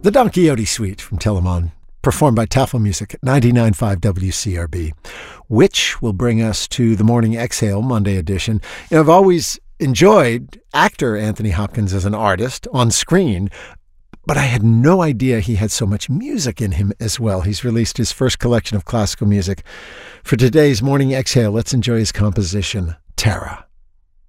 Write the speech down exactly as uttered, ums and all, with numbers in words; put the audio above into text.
The Don Quixote Suite from Telemann, performed by Tafel Music at ninety-nine point five W C R B, which will bring us to the Morning Exhale Monday edition. You know, I've always enjoyed actor Anthony Hopkins as an artist on screen, but I had no idea he had so much music in him as well. He's released his first collection of classical music. For today's Morning Exhale, let's enjoy his composition, Terra.